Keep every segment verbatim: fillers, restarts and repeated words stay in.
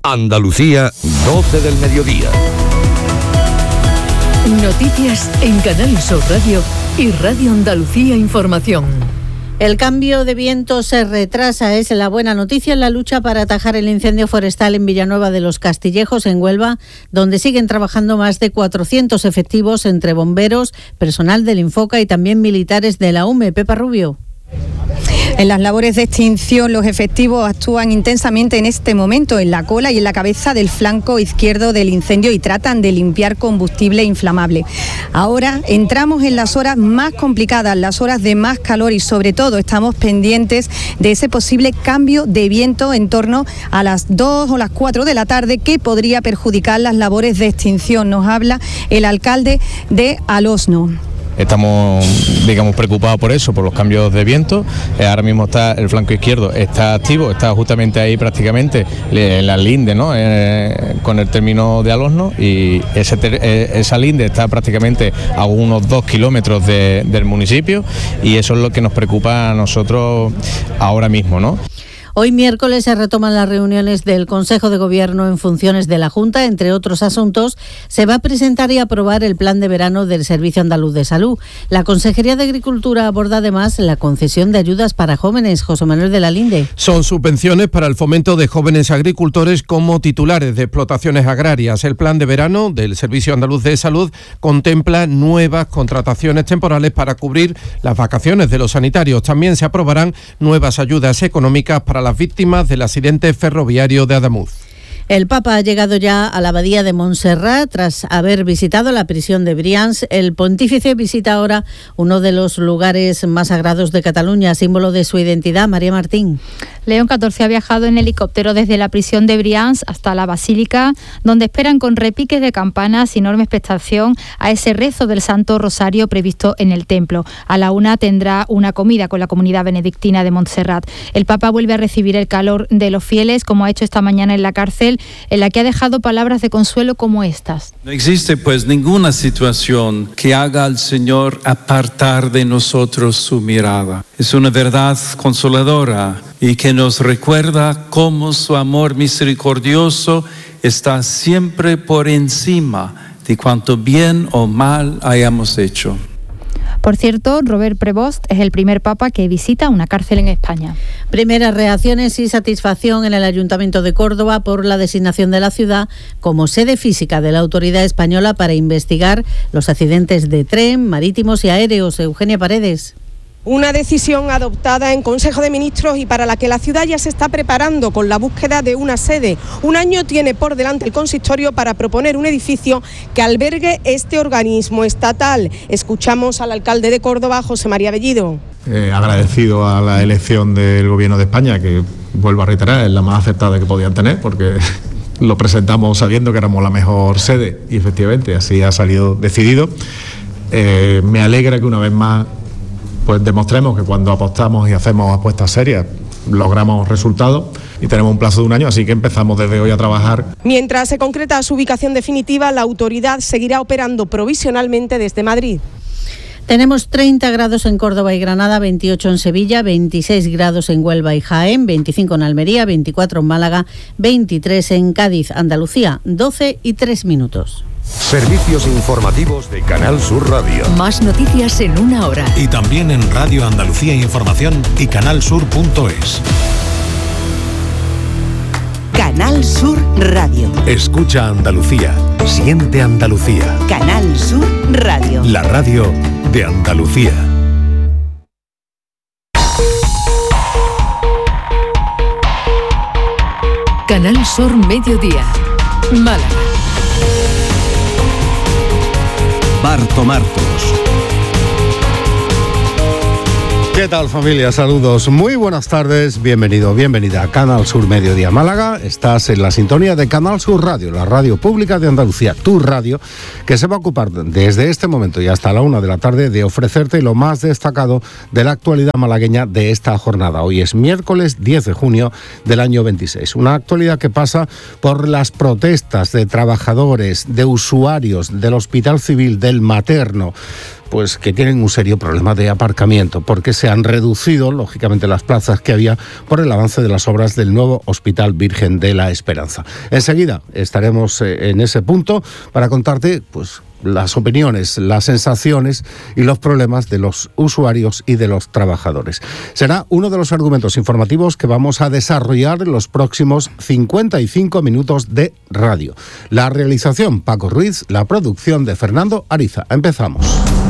Andalucía, doce del mediodía. Noticias en Canal Sur Radio y Radio Andalucía Información. El cambio de viento se retrasa, es la buena noticia en la lucha para atajar el incendio forestal en Villanueva de los Castillejos, en Huelva, donde siguen trabajando más de cuatrocientos efectivos entre bomberos, personal del Infoca y también militares de la U M E. Pepa Rubio. En las labores de extinción, los efectivos actúan intensamente en este momento en la cola y en la cabeza del flanco izquierdo del incendio y tratan de limpiar combustible inflamable. Ahora entramos en las horas más complicadas, las horas de más calor y sobre todo estamos pendientes de ese posible cambio de viento en torno a las dos o las cuatro de la tarde que podría perjudicar las labores de extinción. Nos habla el alcalde de Alosno. Estamos, digamos, preocupados por eso, por los cambios de viento. Eh, ahora mismo está el flanco izquierdo, está activo, está justamente ahí prácticamente en la linde, ¿no? Eh, con el término de Alosno, y ese ter, eh, esa linde está prácticamente a unos dos kilómetros de, del municipio, y eso es lo que nos preocupa a nosotros ahora mismo, ¿no? Hoy miércoles se retoman las reuniones del Consejo de Gobierno en funciones de la Junta. Entre otros asuntos, se va a presentar y aprobar el plan de verano del Servicio Andaluz de Salud. La Consejería de Agricultura aborda además la concesión de ayudas para jóvenes. José Manuel de la Linde. Son subvenciones para el fomento de jóvenes agricultores como titulares de explotaciones agrarias. El plan de verano del Servicio Andaluz de Salud contempla nuevas contrataciones temporales para cubrir las vacaciones de los sanitarios. También se aprobarán nuevas ayudas económicas para las víctimas del accidente ferroviario de Adamuz. El Papa ha llegado ya a la abadía de Montserrat tras haber visitado la prisión de Brians. El pontífice visita ahora uno de los lugares más sagrados de Cataluña, símbolo de su identidad. María Martín. León catorce ha viajado en helicóptero desde la prisión de Brians hasta la Basílica, donde esperan con repiques de campanas y enorme expectación a ese rezo del Santo Rosario previsto en el templo. A la una tendrá una comida con la comunidad benedictina de Montserrat. El Papa vuelve a recibir el calor de los fieles, como ha hecho esta mañana en la cárcel, en la que ha dejado palabras de consuelo como estas. No existe pues ninguna situación que haga al Señor apartar de nosotros su mirada. Es una verdad consoladora y que nos recuerda cómo su amor misericordioso está siempre por encima de cuanto bien o mal hayamos hecho. Por cierto, Robert Prevost es el primer papa que visita una cárcel en España. Primeras reacciones y satisfacción en el Ayuntamiento de Córdoba por la designación de la ciudad como sede física de la autoridad española para investigar los accidentes de tren, marítimos y aéreos. Eugenia Paredes. Una decisión adoptada en Consejo de Ministros y para la que la ciudad ya se está preparando con la búsqueda de una sede. Un año tiene por delante el consistorio para proponer un edificio que albergue este organismo estatal. Escuchamos al alcalde de Córdoba, José María Bellido. Eh, agradecido a la elección del Gobierno de España, que vuelvo a reiterar, es la más acertada que podían tener, porque lo presentamos sabiendo que éramos la mejor sede y efectivamente así ha salido decidido. Eh, me alegra que una vez más pues demostremos que cuando apostamos y hacemos apuestas serias logramos resultados y tenemos un plazo de un año, así que empezamos desde hoy a trabajar. Mientras se concreta su ubicación definitiva, la autoridad seguirá operando provisionalmente desde Madrid. Tenemos treinta grados en Córdoba y Granada, veintiocho en Sevilla, veintiséis grados en Huelva y Jaén, veinticinco en Almería, veinticuatro en Málaga, veintitrés en Cádiz, Andalucía, doce y tres minutos. Servicios informativos de Canal Sur Radio. Más noticias en una hora. Y también en Radio Andalucía Información y canalsur punto es. Canal Sur Radio. Escucha Andalucía. Siente Andalucía. Canal Sur Radio. La radio de Andalucía. Canal Sur Mediodía. Málaga. Barto Martos. ¿Qué tal, familia? Saludos, muy buenas tardes, bienvenido, bienvenida a Canal Sur Mediodía Málaga. Estás en la sintonía de Canal Sur Radio, la radio pública de Andalucía, tu radio, que se va a ocupar desde este momento y hasta la una de la tarde de ofrecerte lo más destacado de la actualidad malagueña de esta jornada. Hoy es miércoles diez de junio del año veintiséis, una actualidad que pasa por las protestas de trabajadores, de usuarios del Hospital Civil, del Materno, pues que tienen un serio problema de aparcamiento, porque se han reducido, lógicamente, las plazas que había por el avance de las obras del nuevo Hospital Virgen de la Esperanza. Enseguida estaremos en ese punto para contarte, pues, las opiniones, las sensaciones y los problemas de los usuarios y de los trabajadores. Será uno de los argumentos informativos que vamos a desarrollar en los próximos cincuenta y cinco minutos de radio. La realización, Paco Ruiz, la producción de Fernando Ariza. Empezamos.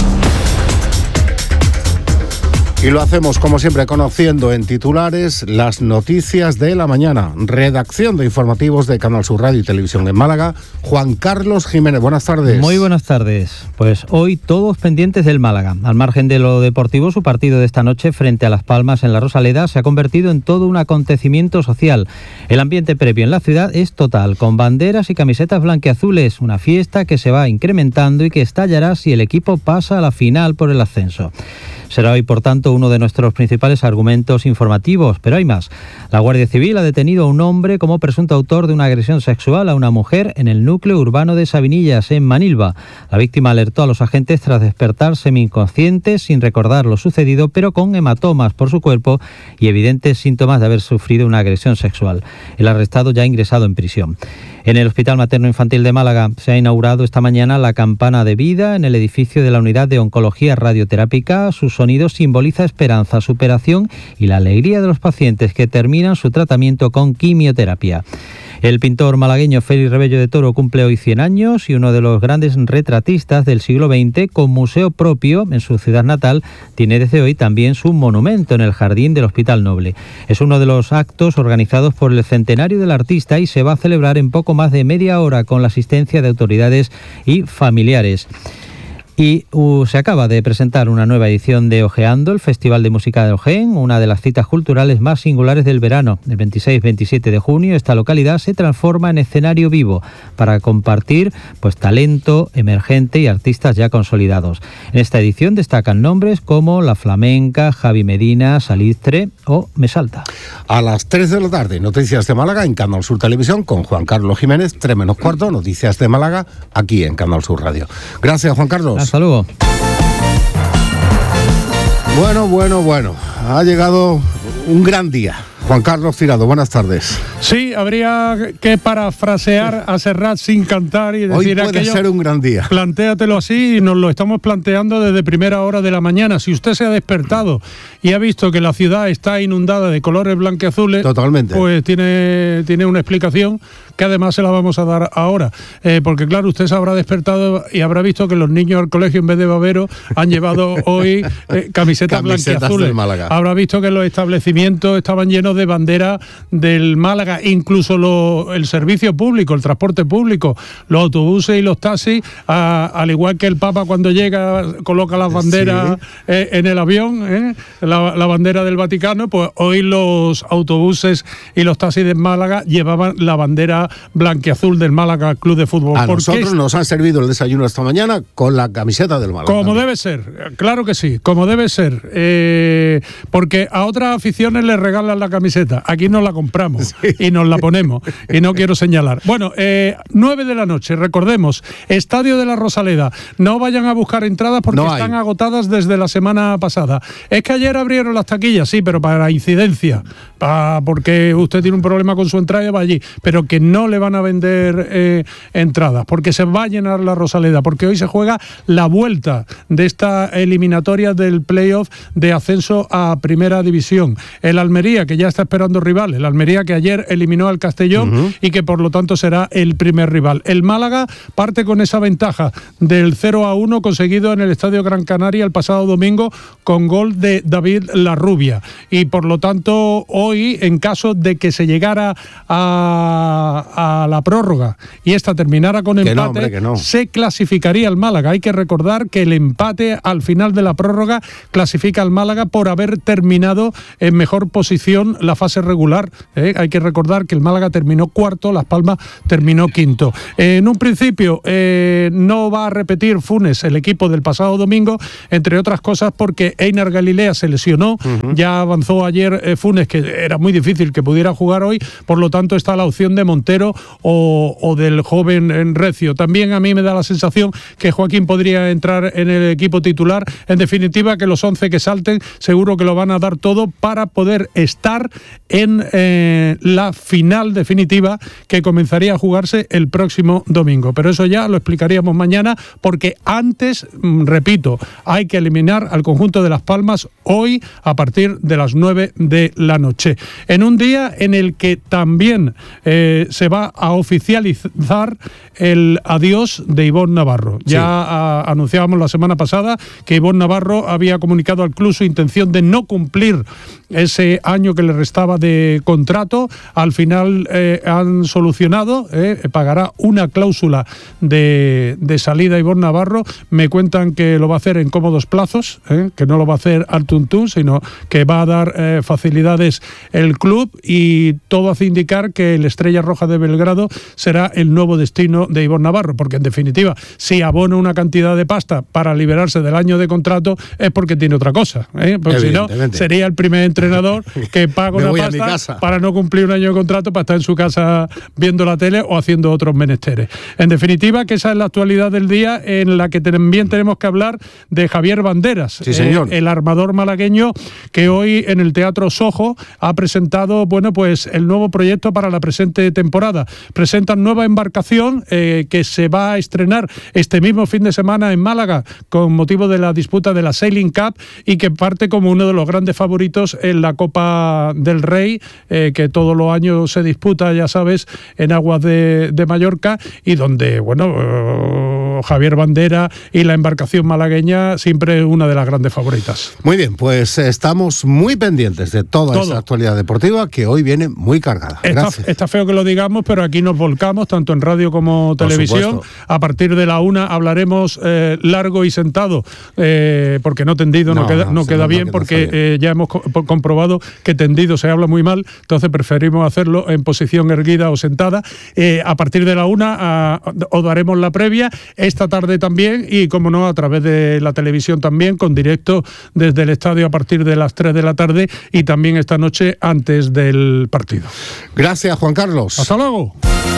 Y lo hacemos, como siempre, conociendo en titulares las noticias de la mañana. Redacción de informativos de Canal Sur Radio y Televisión en Málaga, Juan Carlos Jiménez. Buenas tardes. Muy buenas tardes. Pues hoy todos pendientes del Málaga. Al margen de lo deportivo, su partido de esta noche frente a Las Palmas en la Rosaleda se ha convertido en todo un acontecimiento social. El ambiente previo en la ciudad es total, con banderas y camisetas blanquiazules, una fiesta que se va incrementando y que estallará si el equipo pasa a la final por el ascenso. Será hoy, por tanto, uno de nuestros principales argumentos informativos, pero hay más. La Guardia Civil ha detenido a un hombre como presunto autor de una agresión sexual a una mujer en el núcleo urbano de Sabinillas, en Manilva. La víctima alertó a los agentes tras despertar semi-inconsciente, sin recordar lo sucedido, pero con hematomas por su cuerpo y evidentes síntomas de haber sufrido una agresión sexual. El arrestado ya ha ingresado en prisión. En el Hospital Materno Infantil de Málaga se ha inaugurado esta mañana la campana de vida en el edificio de la Unidad de Oncología Radioterápica. Su sonido simboliza esperanza, superación y la alegría de los pacientes que terminan su tratamiento con quimioterapia. El pintor malagueño Félix Rebello de Toro cumple hoy cien años y uno de los grandes retratistas del siglo veinte, con museo propio en su ciudad natal, tiene desde hoy también su monumento en el jardín del Hospital Noble. Es uno de los actos organizados por el centenario del artista y se va a celebrar en poco más de media hora con la asistencia de autoridades y familiares. Y uh, se acaba de presentar una nueva edición de Ojeando, el Festival de Música de Ojén, una de las citas culturales más singulares del verano. El veintiséis veintisiete de junio esta localidad se transforma en escenario vivo para compartir pues talento emergente y artistas ya consolidados. En esta edición destacan nombres como La Flamenca, Javi Medina, Salistre o Mesalta. A las tres de la tarde, Noticias de Málaga en Canal Sur Televisión con Juan Carlos Jiménez, tres menos cuarto, Noticias de Málaga aquí en Canal Sur Radio. Gracias, Juan Carlos. Hasta luego. Bueno, bueno, bueno. Ha llegado un gran día. Juan Carlos Tirado, buenas tardes. Sí, habría que parafrasear a Serrat sin cantar y decir hoy puede aquello, ser un gran día. Plantéatelo así y nos lo estamos planteando desde primera hora de la mañana. Si usted se ha despertado y ha visto que la ciudad está inundada de colores blanqueazules, totalmente, pues tiene, tiene una explicación que además se la vamos a dar ahora. Eh, porque claro, usted se habrá despertado y habrá visto que los niños al colegio en vez de babero han llevado hoy eh, camisetas, camisetas blanqueazules. Habrá visto que los establecimientos estaban llenos de bandera del Málaga, incluso lo, el servicio público, el transporte público, los autobuses y los taxis, a, al igual que el Papa cuando llega coloca las banderas, sí, eh, en el avión, eh, la, la bandera del Vaticano, pues hoy los autobuses y los taxis de Málaga llevaban la bandera blanquiazul del Málaga Club de Fútbol. A nosotros nos han servido el desayuno esta mañana con la camiseta del Málaga. Como también debe ser, claro que sí, como debe ser, eh, porque a otras aficiones les regalan la camiseta. Aquí nos la compramos, sí, y nos la ponemos, y no quiero señalar. Bueno, eh, nueve de la noche, recordemos, Estadio de la Rosaleda. No vayan a buscar entradas porque no están agotadas desde la semana pasada. Es que ayer abrieron las taquillas, sí, pero para incidencia, para, porque usted tiene un problema con su entrada y va allí, pero que no le van a vender eh, entradas, porque se va a llenar la Rosaleda, porque hoy se juega la vuelta de esta eliminatoria del playoff de ascenso a Primera División. El Almería, que ya está esperando rival, el Almería que ayer eliminó al Castellón, uh-huh, y que por lo tanto será el primer rival. El Málaga parte con esa ventaja del cero a uno conseguido en el Estadio Gran Canaria el pasado domingo con gol de David Larrubia, y por lo tanto hoy, en caso de que se llegara a, a la prórroga y esta terminara con empate, no, hombre, no, se clasificaría al Málaga. Hay que recordar que el empate al final de la prórroga clasifica al Málaga por haber terminado en mejor posición la fase regular. ¿eh? Hay que recordar que el Málaga terminó cuarto, Las Palmas terminó quinto. Eh, en un principio eh, no va a repetir Funes el equipo del pasado domingo, entre otras cosas porque Einar Galilea se lesionó, uh-huh, ya avanzó ayer eh, Funes, que era muy difícil que pudiera jugar hoy, por lo tanto está la opción de Montero Romero o, o del joven Recio. También a mí me da la sensación que Joaquín podría entrar en el equipo titular. En definitiva, que los once que salten seguro que lo van a dar todo para poder estar en eh, la final definitiva que comenzaría a jugarse el próximo domingo. Pero eso ya lo explicaríamos mañana, porque antes, repito, hay que eliminar al conjunto de Las Palmas hoy a partir de las nueve de la noche. En un día en el que también eh, se va a oficializar el adiós de Ivonne Navarro. Sí. Ya a, anunciábamos la semana pasada que Ivonne Navarro había comunicado al club su intención de no cumplir ese año que le restaba de contrato. Al final eh, han solucionado, eh, pagará una cláusula de, de salida Ivonne Navarro. Me cuentan que lo va a hacer en cómodos plazos, eh, que no lo va a hacer al tuntún, sino que va a dar eh, facilidades el club, y todo hace indicar que el Estrella Roja de Belgrado será el nuevo destino de Ivonne Navarro, porque en definitiva, si abona una cantidad de pasta para liberarse del año de contrato es porque tiene otra cosa, ¿eh? Porque si no, sería el primer entrenador que paga una pasta para no cumplir un año de contrato, para estar en su casa viendo la tele o haciendo otros menesteres. En definitiva, que esa es la actualidad del día, en la que también tenemos que hablar de Javier Banderas, sí, señor. Eh, el armador malagueño, que hoy en el Teatro Sojo ha presentado, bueno, pues el nuevo proyecto para la presente temporada. Presentan nueva embarcación eh, que se va a estrenar este mismo fin de semana en Málaga con motivo de la disputa de la Sailing Cup, y que parte como uno de los grandes favoritos en la Copa del Rey, eh, que todos los años se disputa, ya sabes, en aguas de, de Mallorca, y donde, bueno, eh, Javier Bandera y la embarcación malagueña siempre una de las grandes favoritas. Muy bien, pues estamos muy pendientes de toda Todo. esa actualidad deportiva, que hoy viene muy cargada. Está, está feo que lo digamos, pero aquí nos volcamos, tanto en radio como televisión. A partir de la una hablaremos eh, largo y sentado, eh, porque no tendido no, no queda, no no queda bien, no porque bien. Eh, ya hemos co- comprobado que tendido se habla muy mal, entonces preferimos hacerlo en posición erguida o sentada. Eh, a partir de la una a, os daremos la previa, esta tarde también, y como no, a través de la televisión también, con directo desde el estadio a partir de las tres de la tarde, y también esta noche antes del partido. Gracias, Juan Carlos. Hasta luego.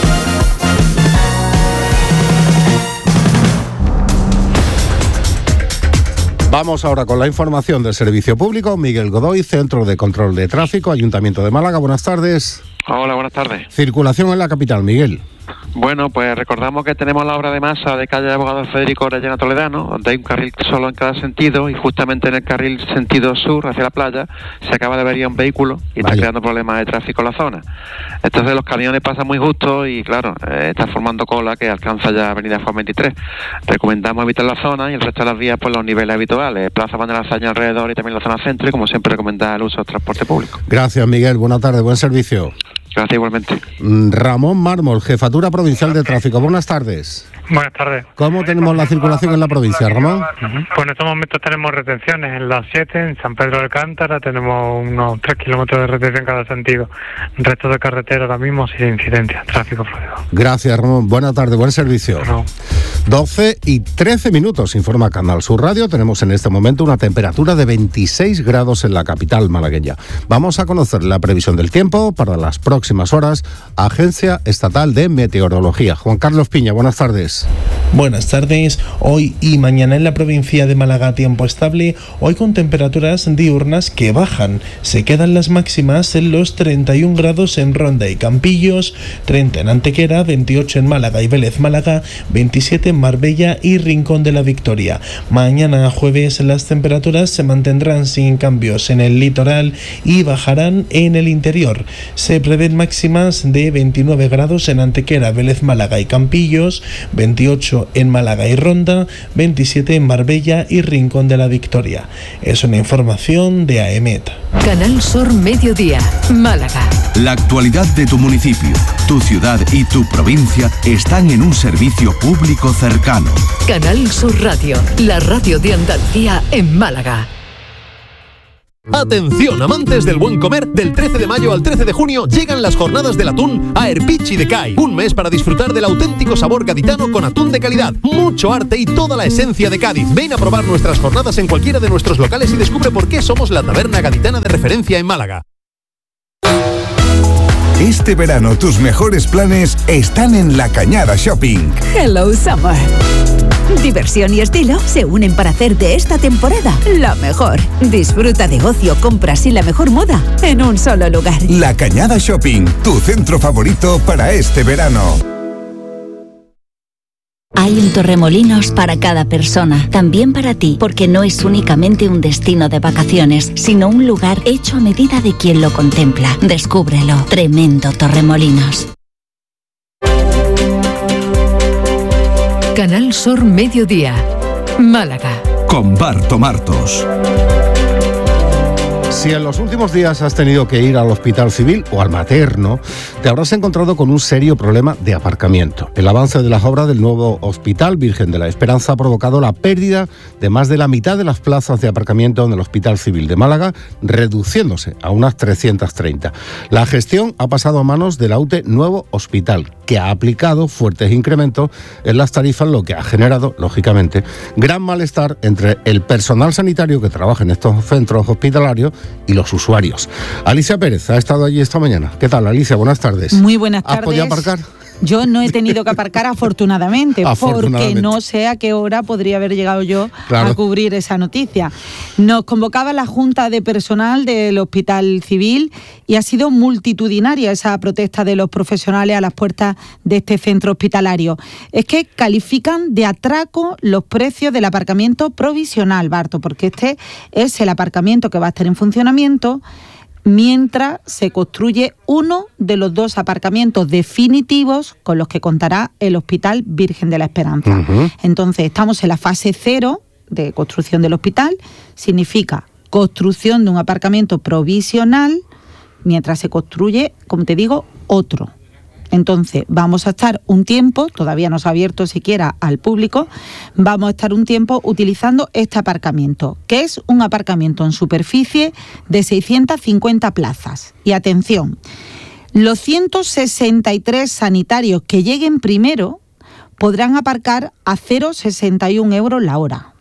Vamos ahora con la información del servicio público. Miguel Godoy, Centro de Control de Tráfico, Ayuntamiento de Málaga. Buenas tardes. Hola, buenas tardes. Circulación en la capital, Miguel. Bueno, pues recordamos que tenemos la obra de masa de calle Abogado Federico Orellana Toledano, donde hay un carril solo en cada sentido, y justamente en el carril sentido sur, hacia la playa, se acaba de avería un vehículo y Vaya. está creando problemas de tráfico en la zona. Entonces los camiones pasan muy justo y, claro, eh, está formando cola que alcanza ya Avenida Juan veintitrés. Recomendamos evitar la zona y el resto de las vías por los niveles habituales, Plaza Juan de la Saña alrededor y también la zona centro, y como siempre recomendar el uso del transporte público. Gracias, Miguel. Buenas tardes, buen servicio. Gracias, igualmente. Ramón Mármol, Jefatura Provincial de Tráfico. Buenas tardes. Buenas tardes. ¿Cómo tenemos la circulación en la provincia, Ramón? Pues en estos momentos tenemos retenciones en las siete, en San Pedro de Alcántara tenemos unos tres kilómetros de retención en cada sentido. Resto de carretera ahora mismo sin incidencia, tráfico fluido. Gracias, Ramón. Buenas tardes, buen servicio. No. doce y trece minutos, informa Canal Sur Radio. Tenemos en este momento una temperatura de veintiséis grados en la capital malagueña. Vamos a conocer la previsión del tiempo para las próximas horas. Agencia Estatal de Meteorología. Juan Carlos Piña, buenas tardes. Buenas tardes. Hoy y mañana en la provincia de Málaga tiempo estable, hoy con temperaturas diurnas que bajan. Se quedan las máximas en los treinta y un grados en Ronda y Campillos, treinta en Antequera, veintiocho en Málaga y Vélez Málaga, veintisiete en Marbella y Rincón de la Victoria. Mañana jueves las temperaturas se mantendrán sin cambios en el litoral y bajarán en el interior. Se prevén máximas de veintinueve grados en Antequera, Vélez Málaga y Campillos, veintiocho en Málaga y Ronda, veintisiete en Marbella y Rincón de la Victoria. Es una información de A E M E T. Canal Sur Mediodía, Málaga. La actualidad de tu municipio, tu ciudad y tu provincia están en un servicio público cercano. Canal Sur Radio, la radio de Andalucía en Málaga. Atención, amantes del buen comer, del trece de mayo al trece de junio llegan las jornadas del atún a Erpichi de Cai. Un mes para disfrutar del auténtico sabor gaditano con atún de calidad, mucho arte y toda la esencia de Cádiz. Ven a probar nuestras jornadas en cualquiera de nuestros locales y descubre por qué somos la taberna gaditana de referencia en Málaga. Este verano tus mejores planes están en La Cañada Shopping. Hello Summer. Diversión y estilo se unen para hacer de esta temporada la mejor. Disfruta de ocio, compras y la mejor moda en un solo lugar. La Cañada Shopping, tu centro favorito para este verano. Hay un Torremolinos para cada persona, también para ti, porque no es únicamente un destino de vacaciones, sino un lugar hecho a medida de quien lo contempla. Descúbrelo. Tremendo Torremolinos. Canal Sur Mediodía, Málaga. Con Barto Martos. Si en los últimos días has tenido que ir al hospital civil o al materno, te habrás encontrado con un serio problema de aparcamiento. El avance de las obras del nuevo Hospital Virgen de la Esperanza ha provocado la pérdida de más de la mitad de las plazas de aparcamiento en el Hospital Civil de Málaga, reduciéndose a unas trescientas treinta. La gestión ha pasado a manos de la U T E Nuevo Hospital, que ha aplicado fuertes incrementos en las tarifas, lo que ha generado, lógicamente, gran malestar entre el personal sanitario que trabaja en estos centros hospitalarios y los usuarios. Alicia Pérez ha estado allí esta mañana. ¿Qué tal, Alicia? Buenas tardes. Muy buenas tardes. ¿Has podido aparcar? Yo no he tenido que aparcar afortunadamente, afortunadamente, porque no sé a qué hora podría haber llegado yo claro. a cubrir esa noticia. Nos convocaba la Junta de Personal del Hospital Civil y ha sido multitudinaria esa protesta de los profesionales a las puertas de este centro hospitalario. Es que califican de atraco los precios del aparcamiento provisional, Barto, porque este es el aparcamiento que va a estar en funcionamiento mientras se construye uno de los dos aparcamientos definitivos con los que contará el Hospital Virgen de la Esperanza. Uh-huh. Entonces, estamos en la fase cero de construcción del hospital, significa construcción de un aparcamiento provisional mientras se construye, como te digo, otro. Entonces, vamos a estar un tiempo, todavía no se ha abierto siquiera al público, vamos a estar un tiempo utilizando este aparcamiento, que es un aparcamiento en superficie de seiscientas cincuenta plazas. Y atención, los ciento sesenta y tres sanitarios que lleguen primero podrán aparcar a cero coma sesenta y un euros la hora.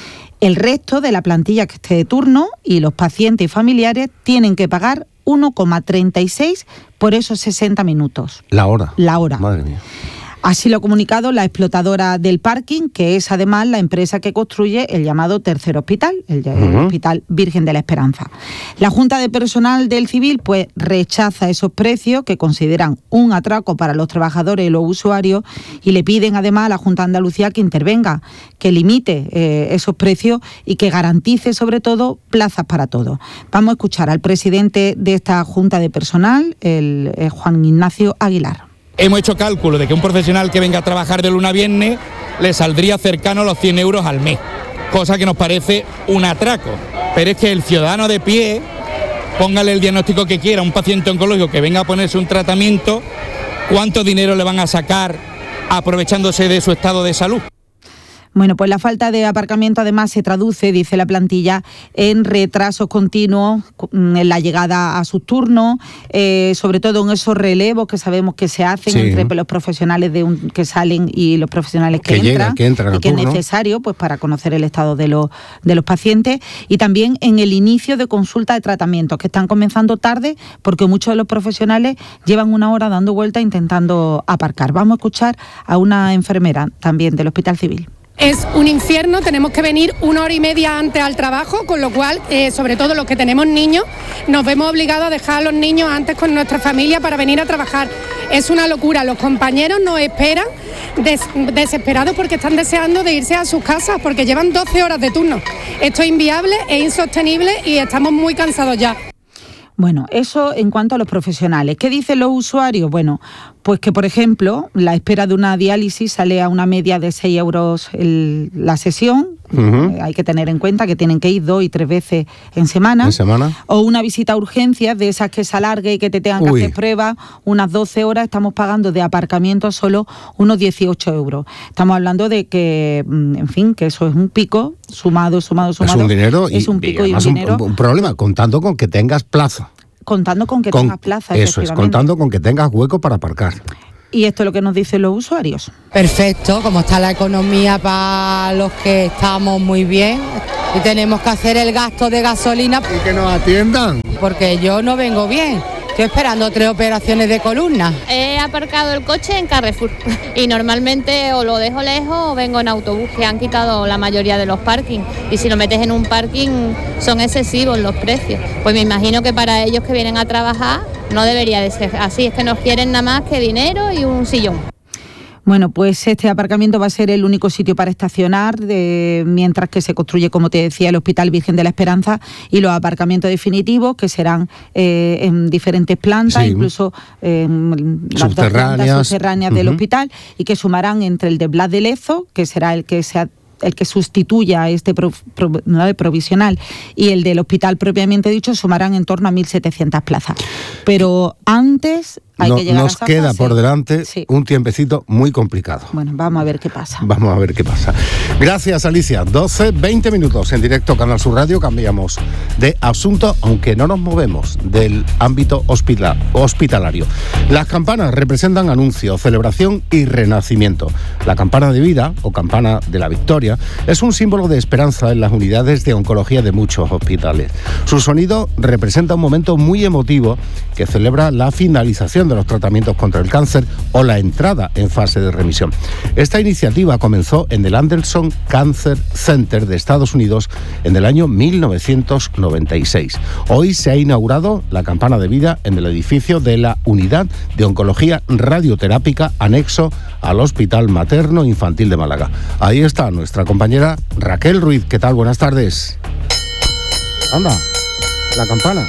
El resto de la plantilla que esté de turno y los pacientes y familiares tienen que pagar uno coma treinta y seis por esos sesenta minutos. La hora. La hora. Madre mía. Así lo ha comunicado la explotadora del parking, que es además la empresa que construye el llamado tercer hospital, el, el uh-huh. Hospital Virgen de la Esperanza. La Junta de Personal del Civil pues rechaza esos precios que consideran un atraco para los trabajadores y los usuarios y le piden además a la Junta de Andalucía que intervenga, que limite eh, esos precios y que garantice sobre todo plazas para todos. Vamos a escuchar al presidente de esta Junta de Personal, el, el Juan Ignacio Aguilar. Hemos hecho cálculo de que un profesional que venga a trabajar de lunes a viernes le saldría cercano a los cien euros al mes, cosa que nos parece un atraco. Pero es que el ciudadano de pie, póngale el diagnóstico que quiera, un paciente oncológico que venga a ponerse un tratamiento, ¿cuánto dinero le van a sacar aprovechándose de su estado de salud? Bueno, pues la falta de aparcamiento además se traduce, dice la plantilla, en retrasos continuos en la llegada a sus turnos, eh, sobre todo en esos relevos que sabemos que se hacen sí. entre los profesionales de un, que salen y los profesionales que, que entran, llega, que entran y que turno. Es necesario pues para conocer el estado de los, de los pacientes, y también en el inicio de consulta de tratamientos, que están comenzando tarde porque muchos de los profesionales llevan una hora dando vueltas intentando aparcar. Vamos a escuchar a una enfermera también del Hospital Civil. Es un infierno, tenemos que venir una hora y media antes al trabajo, con lo cual, eh, sobre todo los que tenemos niños, nos vemos obligados a dejar a los niños antes con nuestra familia para venir a trabajar. Es una locura, los compañeros nos esperan des- desesperados porque están deseando de irse a sus casas, porque llevan doce horas de turno. Esto es inviable, es insostenible y estamos muy cansados ya. Bueno, eso en cuanto a los profesionales. ¿Qué dicen los usuarios? Bueno, pues que, por ejemplo, la espera de una diálisis sale a una media de seis euros el, la sesión. Uh-huh. Eh, hay que tener en cuenta que tienen que ir dos y tres veces en semana. ¿En semana? O una visita a urgencias, de esas que se alargue y que te tengan que Uy. hacer pruebas, unas doce horas, estamos pagando de aparcamiento solo unos dieciocho euros. Estamos hablando de que, en fin, que eso es un pico, sumado, sumado, sumado. Es un dinero es y, un pico y, y un dinero. Un, un problema, contando con que tengas plaza. Contando con que con, tengas plaza, eso es, contando con que tengas hueco para aparcar. Y esto es lo que nos dicen los usuarios. Perfecto, como está la economía para los que estamos muy bien y tenemos que hacer el gasto de gasolina. Y que nos atiendan. Porque yo no vengo bien, Estoy esperando tres operaciones de columna. He aparcado el coche en Carrefour y normalmente o lo dejo lejos o vengo en autobús, que han quitado la mayoría de los parkings, y si lo metes en un parking son excesivos los precios. Pues me imagino que para ellos que vienen a trabajar no debería de ser así, es que nos quieren nada más que dinero y un sillón. Bueno, pues este aparcamiento va a ser el único sitio para estacionar, de, mientras que se construye, como te decía, el Hospital Virgen de la Esperanza y los aparcamientos definitivos, que serán eh, en diferentes plantas, sí. incluso eh, las dos plantas subterráneas uh-huh. del hospital, y que sumarán entre el de Blas de Lezo, que será el que se el que sustituya a este pro, pro, no, provisional, y el del hospital propiamente dicho, sumarán en torno a mil setecientas plazas. Pero antes hay no, que llegar nos a esa queda fase. por delante sí. un tiempecito muy complicado. Bueno, vamos a ver qué pasa. Vamos a ver qué pasa. Gracias, Alicia. doce, veinte minutos en directo Canal Sur Radio. Cambiamos de asunto, aunque no nos movemos del ámbito hospital, hospitalario. Las campanas representan anuncio, celebración y renacimiento. La campana de vida, o campana de la victoria, es un símbolo de esperanza en las unidades de oncología de muchos hospitales. Su sonido representa un momento muy emotivo que celebra la finalización de los tratamientos contra el cáncer o la entrada en fase de remisión. Esta iniciativa comenzó en el Anderson Cancer Center de Estados Unidos en el año mil novecientos noventa y seis. Hoy se ha inaugurado la campana de vida en el edificio de la Unidad de Oncología Radioterápica anexo al Hospital Materno Infantil de Málaga. Ahí está nuestra compañera Raquel Ruiz. ¿Qué tal? Buenas tardes. Anda, la campana.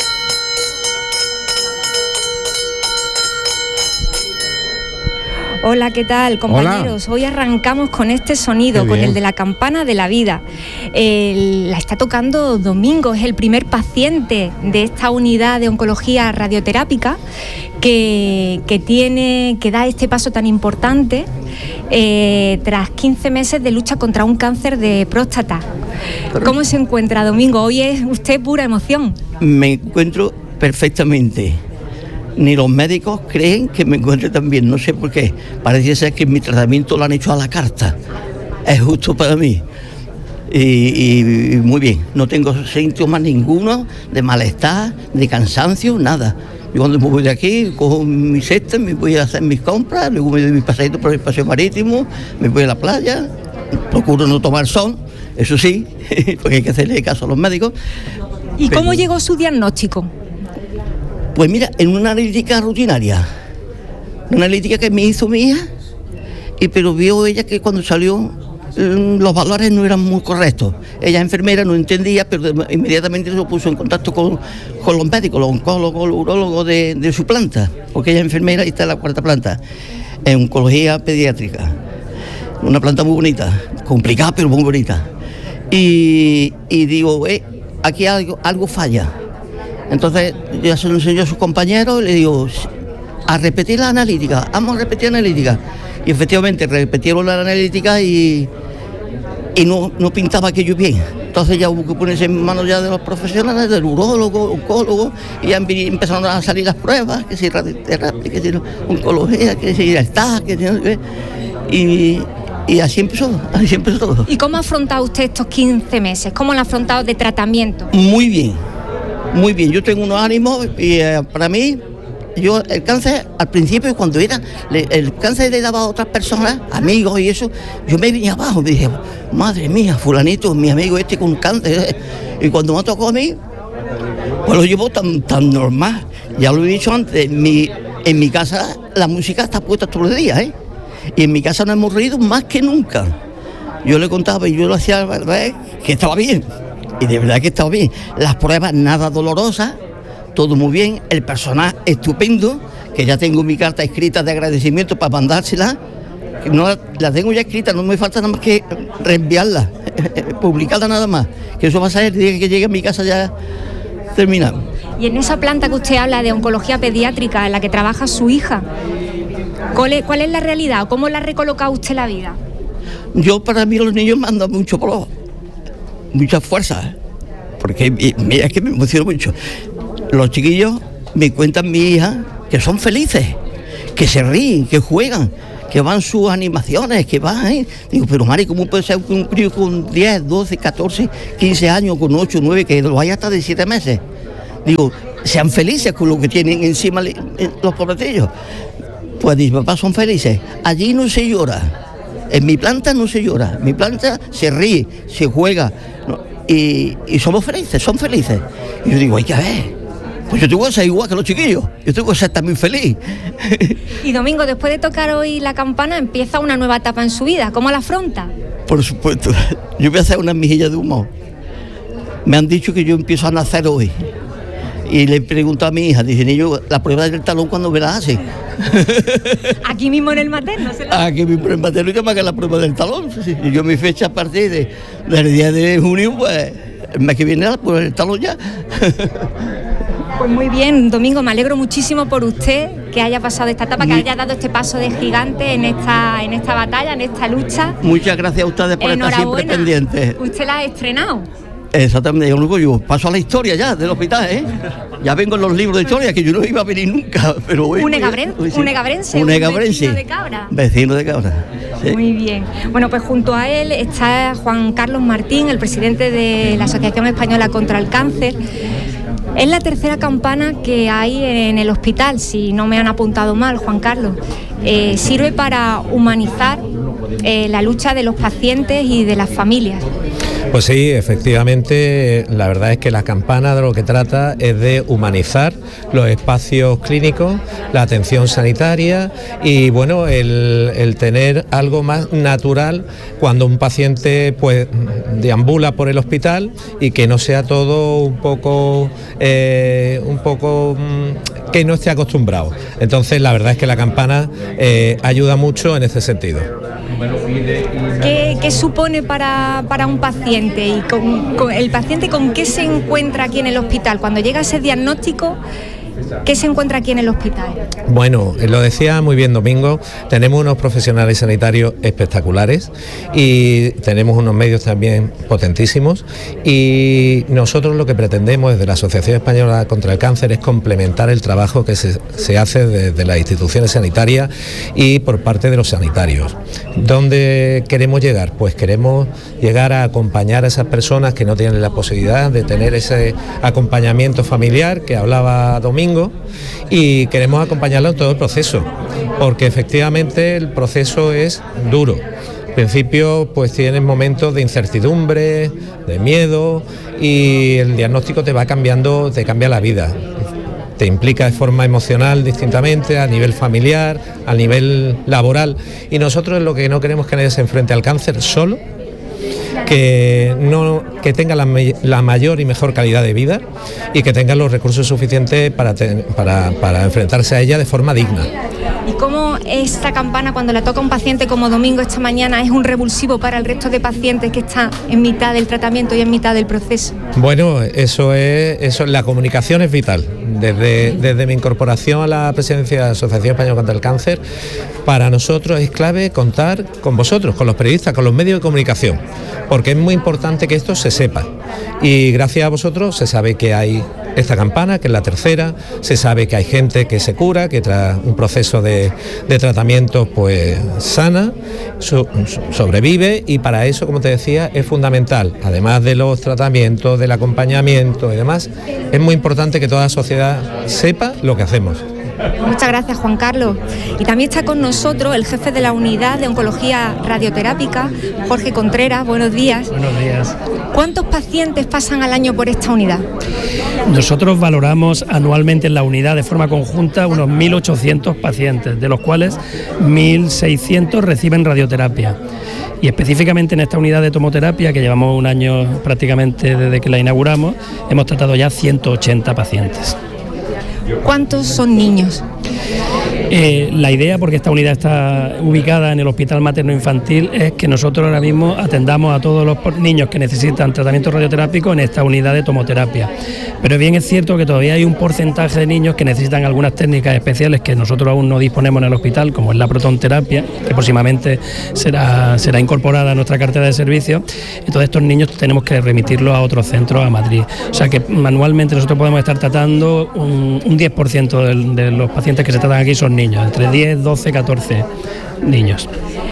Hola, ¿qué tal, compañeros? Hola. Hoy arrancamos con este sonido, con el de la campana de la vida. El, la está tocando Domingo, es el primer paciente de esta unidad de oncología radioterápica que, que, tiene, que da este paso tan importante eh, tras quince meses de lucha contra un cáncer de próstata. ¿Cómo se encuentra, Domingo? Hoy es usted pura emoción. Me encuentro perfectamente. Ni los médicos creen que me encuentre tan bien, no sé por qué. Parece ser que mi tratamiento lo han hecho a la carta. Es justo para mí. Y, y, y muy bien, no tengo síntomas ninguno de malestar, de cansancio, nada. Yo cuando me voy de aquí, cojo mi cesta, me voy a hacer mis compras, luego me doy mis paseitos por el paseo marítimo, me voy a la playa, procuro no tomar sol, eso sí, porque hay que hacerle caso a los médicos. ¿Y Pero, cómo llegó su diagnóstico? Pues mira, en una analítica rutinaria, una analítica que me hizo mi hija, y pero vio ella que cuando salió los valores no eran muy correctos. Ella es enfermera, no entendía, pero inmediatamente se puso en contacto con, con los médicos, los oncólogos, los urólogos de, de su planta, porque ella es enfermera y está en la cuarta planta, en oncología pediátrica. Una planta muy bonita, complicada pero muy bonita. Y, y digo, eh, aquí algo, algo falla. Entonces ya se lo enseñó a sus compañeros y le digo, a repetir la analítica, vamos a repetir la analítica. Y efectivamente repetieron la analítica y, y no, no pintaba aquello bien. Entonces ya hubo que ponerse en manos ya de los profesionales, del urólogo, oncólogo, y ya empezaron a salir las pruebas, que si radioterapia, que si oncología, que si el T A C, que si... Y, y así empezó, así empezó todo. ¿Y cómo ha afrontado usted estos quince meses? ¿Cómo lo ha afrontado de tratamiento? Muy bien. Muy bien, yo tengo unos ánimos y eh, para mí, yo el cáncer al principio cuando era, le, el cáncer le daba a otras personas, amigos y eso, yo me venía abajo, me dije, madre mía, fulanito, mi amigo este con cáncer, y cuando me tocó a mí, pues lo llevo tan, tan normal, ya lo he dicho antes, en mi, en mi casa la música está puesta todos los días, ¿eh? Y en mi casa no hemos reído más que nunca. Yo le contaba y yo lo hacía, ¿verdad? Que estaba bien. Y de verdad que estaba bien. Las pruebas nada dolorosas, todo muy bien, el personal estupendo, que ya tengo mi carta escrita de agradecimiento para mandársela, que no la tengo ya escrita, no me falta nada más que reenviarla, publicarla nada más, que eso va a ser el día que llegue a mi casa ya terminado. Y en esa planta que usted habla de oncología pediátrica, en la que trabaja su hija, ¿cuál es, cuál es la realidad? ¿Cómo la ha recolocado usted la vida? Yo, para mí, los niños me han dado mucho pro, mucha fuerza, porque mira, es que me emociono mucho. Los chiquillos me cuentan, mi hija, que son felices, que se ríen, que juegan, que van sus animaciones, que van, ¿eh? Digo, pero Mari, ¿cómo puede ser un crío con diez, doce, catorce, quince años, con ocho, nueve, que lo vaya hasta de siete meses? Digo, sean felices con lo que tienen encima los pobrecillos. Pues mis papás son felices. Allí no se llora. En mi planta no se llora. En mi planta se ríe, se juega. ¿no? Y, y somos felices, son felices. Y yo digo, hay que ver. Pues yo tengo que ser igual que los chiquillos. Yo tengo que ser también feliz. Y Domingo, después de tocar hoy la campana, empieza una nueva etapa en su vida. ¿Cómo la afronta? Por supuesto. Yo voy a hacer una mejilla de humor. Me han dicho que yo empiezo a nacer hoy. Y le pregunto a mi hija, dice, niño, la prueba del talón, ¿cuándo me la hace? Aquí mismo en el materno. ¿Se la... Aquí mismo en el materno, y que me haga la prueba del talón. Y yo mi fecha a partir de, del día de junio, pues el mes que viene la prueba del talón ya. Pues muy bien, Domingo, me alegro muchísimo por usted, que haya pasado esta etapa, que haya dado este paso de gigante en esta, en esta batalla, en esta lucha. Muchas gracias a ustedes por estar siempre pendientes. Usted la ha estrenado. Exactamente, yo, yo paso a la historia ya del hospital, ¿eh? Ya vengo en los libros de historia, que yo no iba a venir nunca, pero hoy... Un egabrense, un egabrense, un vecino de Cabra. Vecino de Cabra, sí. Muy bien. Bueno, pues junto a él está Juan Carlos Martín, el presidente de la Asociación Española contra el Cáncer. Es la tercera campana que hay en el hospital, si no me han apuntado mal, Juan Carlos. Eh, sirve para humanizar eh, la lucha de los pacientes y de las familias. Pues sí, efectivamente, la verdad es que la campana de lo que trata es de humanizar los espacios clínicos, la atención sanitaria y bueno, el, el tener algo más natural cuando un paciente pues deambula por el hospital y que no sea todo un poco, eh, un poco que no esté acostumbrado. Entonces, la verdad es que la campana eh, ayuda mucho en ese sentido. ¿Qué, qué supone para, para un paciente y con, con el paciente con qué se encuentra aquí en el hospital? Cuando llega ese diagnóstico, ¿qué se encuentra aquí en el hospital? Bueno, lo decía muy bien Domingo, tenemos unos profesionales sanitarios espectaculares y tenemos unos medios también potentísimos y nosotros lo que pretendemos desde la Asociación Española contra el Cáncer es complementar el trabajo que se, se hace desde las instituciones sanitarias y por parte de los sanitarios. ¿Dónde queremos llegar? Pues queremos llegar a acompañar a esas personas que no tienen la posibilidad de tener ese acompañamiento familiar que hablaba Domingo, y queremos acompañarlo en todo el proceso, porque efectivamente el proceso es duro. Al principio pues tienes momentos de incertidumbre, de miedo, y el diagnóstico te va cambiando, te cambia la vida. Te implica de forma emocional distintamente, a nivel familiar, a nivel laboral, y nosotros lo que no queremos es que nadie se enfrente al cáncer solo, que, no, que tenga la, la mayor y mejor calidad de vida y que tenga los recursos suficientes para, ten, para, para enfrentarse a ella de forma digna. ¿Y cómo esta campana, cuando la toca un paciente como Domingo esta mañana, es un revulsivo para el resto de pacientes que están en mitad del tratamiento y en mitad del proceso? Bueno, eso es, eso, la comunicación es vital. Desde, desde mi incorporación a la presidencia de la Asociación Española contra el Cáncer, para nosotros es clave contar con vosotros, con los periodistas, con los medios de comunicación, porque es muy importante que esto se sepa. Y gracias a vosotros se sabe que hay esta campana, que es la tercera, se sabe que hay gente que se cura, que tras un proceso de, de tratamiento pues sana, so, sobrevive, y para eso, como te decía, es fundamental, además de los tratamientos, del acompañamiento y demás, es muy importante que toda la sociedad sepa lo que hacemos. Muchas gracias, Juan Carlos. Y también está con nosotros el jefe de la Unidad de Oncología Radioterápica, Jorge Contreras. Buenos días. Buenos días. ¿Cuántos pacientes pasan al año por esta unidad? Nosotros valoramos anualmente en la unidad de forma conjunta unos mil ochocientos pacientes, de los cuales mil seiscientos reciben radioterapia. Y específicamente en esta unidad de tomoterapia, que llevamos un año prácticamente desde que la inauguramos, hemos tratado ya ciento ochenta pacientes. ¿Cuántos son niños? Eh, la idea, porque esta unidad está ubicada en el Hospital Materno Infantil, es que nosotros ahora mismo atendamos a todos los niños que necesitan tratamiento radioterápico en esta unidad de tomoterapia. Pero bien es cierto que todavía hay un porcentaje de niños que necesitan algunas técnicas especiales que nosotros aún no disponemos en el hospital, como es la protonterapia, que próximamente será, será incorporada a nuestra cartera de servicios. Entonces estos niños tenemos que remitirlos a otros centros, a Madrid. O sea que manualmente nosotros podemos estar tratando un, un diez por ciento de, de los pacientes que se tratan aquí son niños, entre diez, doce, catorce niños.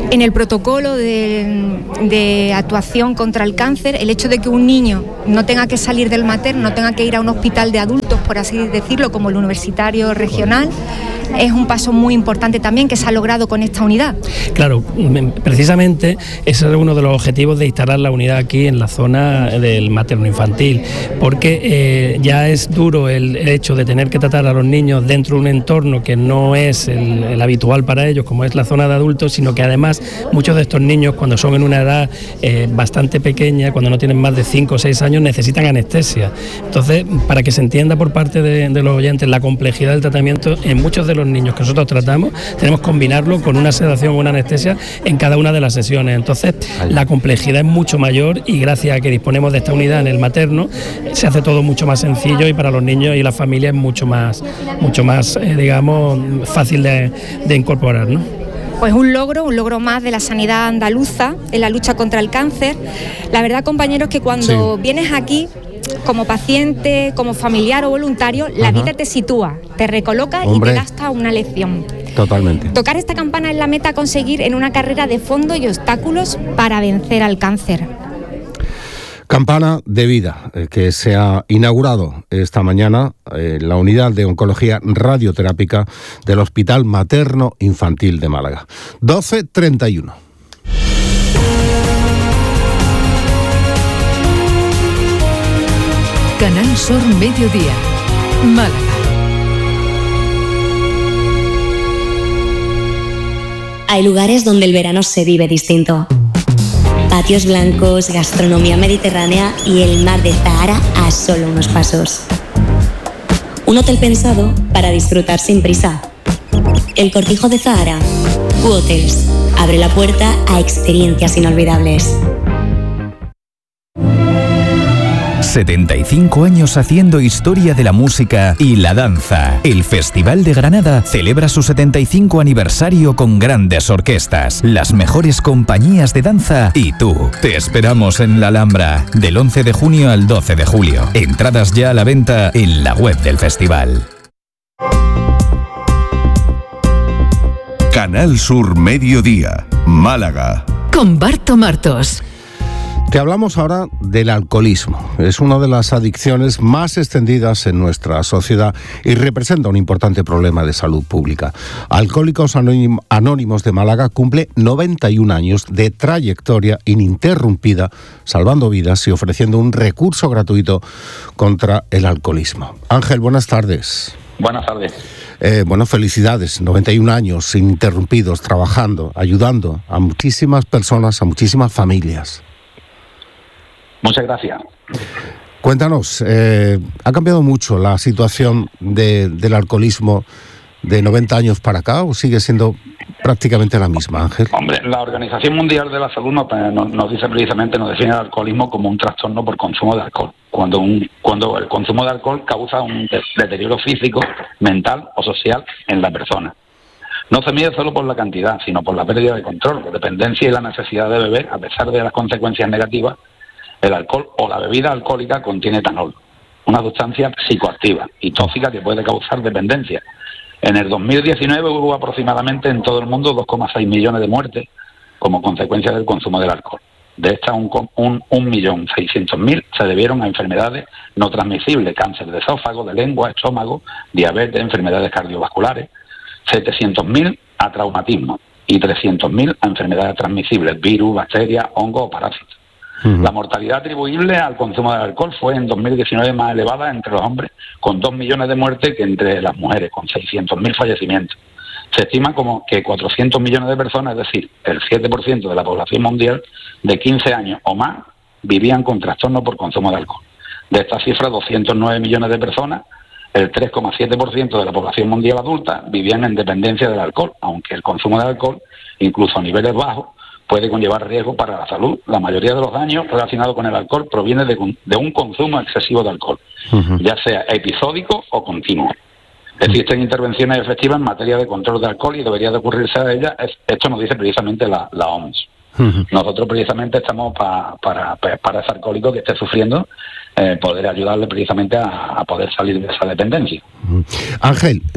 En el protocolo de, de actuación contra el cáncer, el hecho de que un niño no tenga que salir del materno, no tenga que ir a un hospital de adultos, por así decirlo, como el universitario regional, es un paso muy importante también que se ha logrado con esta unidad. Claro, precisamente ese es uno de los objetivos de instalar la unidad aquí en la zona del materno-infantil, porque eh, ya es duro el hecho de tener que tratar a los niños dentro de un entorno que no es el, el habitual para ellos, como es la zona de adultos, sino que además muchos de estos niños, cuando son en una edad eh, bastante pequeña, cuando no tienen más de cinco o seis años, necesitan anestesia. Entonces, para que se entienda por parte de, de los oyentes la complejidad del tratamiento, en muchos de los niños que nosotros tratamos tenemos que combinarlo con una sedación o una anestesia en cada una de las sesiones. Entonces, la complejidad es mucho mayor y gracias a que disponemos de esta unidad en el materno, se hace todo mucho más sencillo y para los niños y las familias es mucho más, mucho más eh, digamos, fácil de, de incorporar, ¿no? Pues un logro, un logro más de la sanidad andaluza en la lucha contra el cáncer. La verdad, compañeros, que cuando sí. vienes aquí como paciente, como familiar o voluntario, la Ajá. vida te sitúa, te recoloca Hombre. y te da hasta una lección. Totalmente. Tocar esta campana es la meta a conseguir en una carrera de fondo y obstáculos para vencer al cáncer. Campana de vida, eh, que se ha inaugurado esta mañana en eh, la unidad de oncología radioterápica del Hospital Materno Infantil de Málaga. doce treinta y uno. Canal Sur Mediodía, Málaga. Hay lugares donde el verano se vive distinto. Patios blancos, gastronomía mediterránea y el mar de Zahara a solo unos pasos. Un hotel pensado para disfrutar sin prisa. El Cortijo de Zahara. Q-Hotels. Abre la puerta a experiencias inolvidables. setenta y cinco años haciendo historia de la música y la danza. El Festival de Granada celebra su setenta y cinco aniversario con grandes orquestas, las mejores compañías de danza y tú. Te esperamos en la Alhambra del once de junio al doce de julio. Entradas ya a la venta en la web del festival. Canal Sur Mediodía, Málaga. Con Barto Martos. Te hablamos ahora del alcoholismo. Es una de las adicciones más extendidas en nuestra sociedad y representa un importante problema de salud pública. Alcohólicos Anónimos de Málaga cumple noventa y un años de trayectoria ininterrumpida, salvando vidas y ofreciendo un recurso gratuito contra el alcoholismo. Ángel, buenas tardes. Buenas tardes. Eh, bueno, felicidades, noventa y un años ininterrumpidos, trabajando, ayudando a muchísimas personas, a muchísimas familias. Muchas gracias. Cuéntanos, eh, ¿ha cambiado mucho la situación de, del alcoholismo de noventa años para acá o sigue siendo prácticamente la misma, Ángel? Hombre, la Organización Mundial de la Salud nos, nos, nos dice precisamente, nos define el alcoholismo como un trastorno por consumo de alcohol. Cuando, un, cuando el consumo de alcohol causa un deterioro físico, mental o social en la persona. No se mide solo por la cantidad, sino por la pérdida de control, la dependencia y la necesidad de beber, a pesar de las consecuencias negativas. El alcohol o la bebida alcohólica contiene etanol, una sustancia psicoactiva y tóxica que puede causar dependencia. En el dos mil diecinueve hubo aproximadamente en todo el mundo dos coma seis millones de muertes como consecuencia del consumo del alcohol. De estas, un, un, un millón seiscientos mil se debieron a enfermedades no transmisibles, cáncer de esófago, de lengua, estómago, diabetes, enfermedades cardiovasculares, setecientos mil a traumatismo y trescientos mil a enfermedades transmisibles, virus, bacterias, hongos o parásitos. Uh-huh. La mortalidad atribuible al consumo del alcohol fue en dos mil diecinueve más elevada entre los hombres, con dos millones de muertes, que entre las mujeres, con seiscientos mil fallecimientos. Se estima como que cuatrocientos millones de personas, es decir, el siete por ciento de la población mundial de quince años o más, vivían con trastorno por consumo de alcohol. De esta cifra, doscientos nueve millones de personas, el tres coma siete por ciento de la población mundial adulta, vivían en dependencia del alcohol, aunque el consumo de alcohol, incluso a niveles bajos, puede conllevar riesgo para la salud. La mayoría de los daños relacionados con el alcohol proviene de, de un consumo excesivo de alcohol, uh-huh. ya sea episódico o continuo. Existen intervenciones efectivas en materia de control de alcohol y debería de ocurrirse a ellas. Esto nos dice precisamente la, la O M S. Uh-huh. Nosotros precisamente estamos pa, para, para ese alcohólico que esté sufriendo, eh, poder ayudarle precisamente a, a poder salir de esa dependencia. Uh-huh. Ángel,